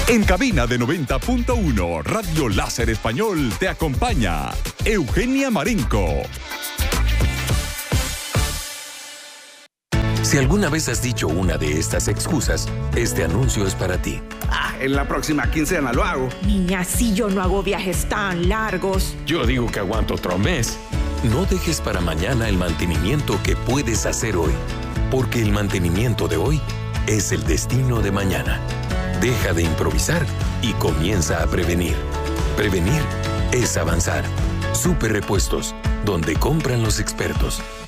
En cabina de 90.1, Radio Láser Español te acompaña Eugenia Marenco. Si alguna vez has dicho una de estas excusas, este anuncio es para ti. En la próxima quincena lo hago. Niña, si yo no hago viajes tan largos. Yo digo que aguanto otro mes. No dejes para mañana el mantenimiento que puedes hacer hoy, porque el mantenimiento de hoy es el destino de mañana. Deja de improvisar y comienza a prevenir. Prevenir es avanzar. Super Repuestos, donde compran los expertos.